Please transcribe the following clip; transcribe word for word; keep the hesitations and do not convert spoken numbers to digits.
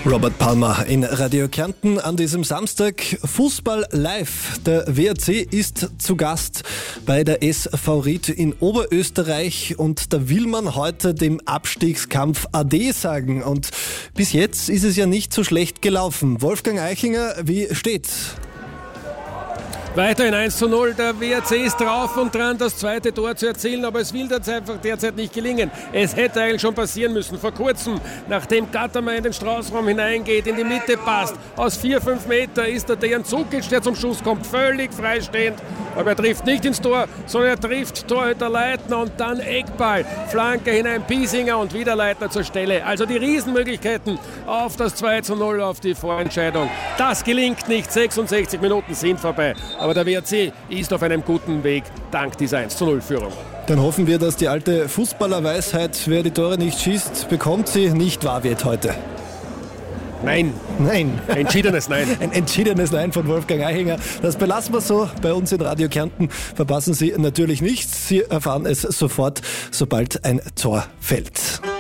Robert Palmer in Radio Kärnten an diesem Samstag. Fußball live. Der W R C ist zu Gast bei der S V Ried in Oberösterreich und da will man heute dem Abstiegskampf Ade sagen. Und bis jetzt ist es ja nicht so schlecht gelaufen. Wolfgang Eichinger, wie steht's? Weiterhin eins zu null, der W R C ist drauf und dran, das zweite Tor zu erzielen, aber es will das einfach derzeit nicht gelingen. Es hätte eigentlich schon passieren müssen. Vor kurzem, nachdem Gattermann in den Strafraum hineingeht, in die Mitte passt, aus vier, fünf Meter ist der Dejan Cukic, der zum Schuss kommt, völlig freistehend. Aber er trifft nicht ins Tor, sondern er trifft Torhüter Leitner und dann Eckball, Flanke hinein, Piesinger und wieder Leitner zur Stelle. Also die Riesenmöglichkeiten auf das zwei zu null, auf die Vorentscheidung. Das gelingt nicht, sechsundsechzig Minuten sind vorbei. Aber der W R C ist auf einem guten Weg, dank dieser eins zu null Führung. Dann hoffen wir, dass die alte Fußballerweisheit, wer die Tore nicht schießt, bekommt sie, nicht wahr wird heute. Nein. Nein. Entschiedenes Nein. Ein entschiedenes Nein von Wolfgang Eichinger. Das belassen wir so bei uns in Radio Kärnten. Verpassen Sie natürlich nichts. Sie erfahren es sofort, sobald ein Tor fällt.